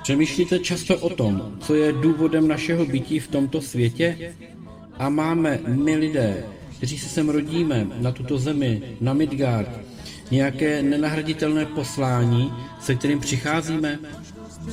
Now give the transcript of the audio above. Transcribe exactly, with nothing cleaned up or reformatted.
Přemýšlíte často o tom, co je důvodem našeho bytí v tomto světě? A máme my lidé, kteří se sem rodíme, na tuto zemi, na Midgard, nějaké nenahraditelné poslání, se kterým přicházíme?